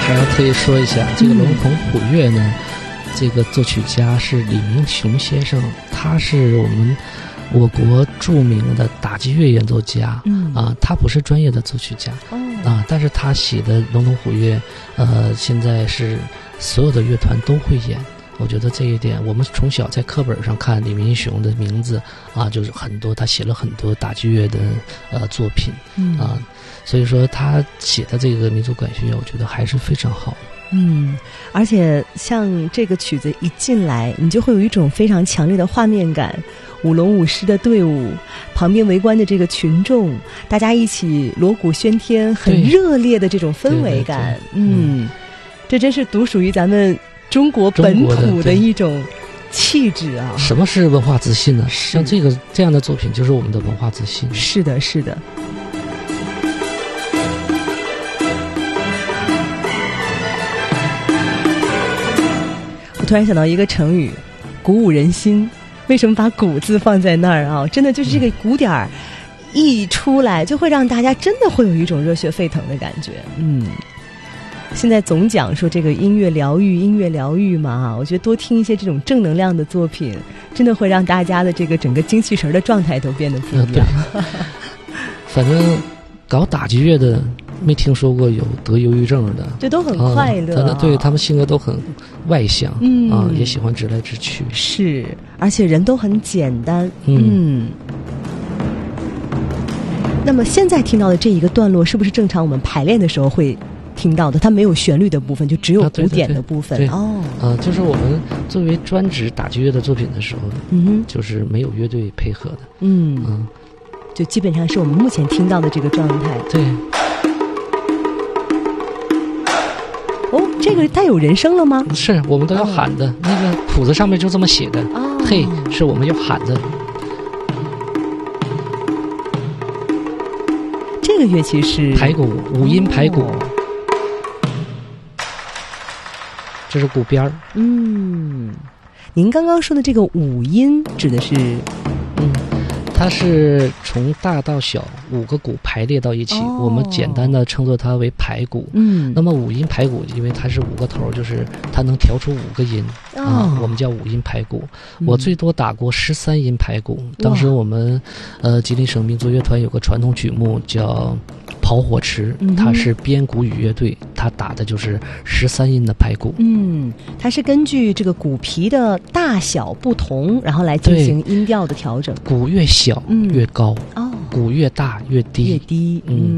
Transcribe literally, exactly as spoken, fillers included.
还要特意说一下，这个龙腾虎跃呢，嗯、这个作曲家是李明雄先生，他是我们我国著名的打击乐演奏家，嗯啊，他不是专业的作曲家，哦啊，但是他写的龙腾虎跃，呃，现在是所有的乐团都会演。我觉得这一点，我们从小在课本上看李明雄的名字啊，就是很多他写了很多打击乐的呃作品，嗯啊，所以说他写的这个民族管弦乐，我觉得还是非常好。 嗯，而且像这个曲子一进来，你就会有一种非常强烈的画面感。舞龙舞狮的队伍，旁边围观的这个群众，大家一起锣鼓喧天，很热烈的这种氛围感。对对对嗯，嗯这真是独属于咱们中国本土的一种气质啊！ 什么是文化自信呢？像这个这样的作品，就是我们的文化自信。 是的，是的。我突然想到一个成语，鼓舞人心。为什么把鼓字放在那儿啊？真的就是这个鼓点儿一出来，就会让大家真的会有一种热血沸腾的感觉。嗯，现在总讲说这个音乐疗愈，音乐疗愈嘛啊，我觉得多听一些这种正能量的作品，真的会让大家的这个整个精气神的状态都变得不一样。 嗯、反正搞打击乐的。没听说过有得忧郁症的， 这都很快乐、啊啊、对他们性格都很外向，嗯啊，也喜欢直来直去， 是，而且人都很简单，嗯。嗯那么现在听到的这一个段落，是不是正常我们排练的时候会听到的？它没有旋律的部分，就只有鼓点的部分、 啊、对对对哦。啊，就是我们作为专职打击乐的作品的时候，嗯，就是没有乐队配合的， 嗯嗯，就基本上是我们目前听到的这个状态， 对。 哦，这个带有人声了吗？ 是我们都要喊的，哦、那个谱子上面就这么写的。哦、嘿，是我们要喊的。 这个乐器是排鼓，五音排鼓。哦、这是鼓边儿。 嗯，您刚刚说的这个五音指的是， 嗯。它是从大到小五个鼓排列到一起，哦、我们简单的称作它为排鼓。嗯，那么五音排鼓，因为它是五个头，就是它能调出五个音、哦、啊，我们叫五音排鼓。嗯、我最多打过十三音排鼓。当时我们呃吉林省民族乐团有个传统曲目叫跑火池，它是编鼓与乐队，它打的就是十三音的排鼓。 嗯，它是根据这个鼓皮的大小不同，然后来进行音调的调整。 鼓越小、嗯、越高，哦，鼓越大越低， 越低，嗯。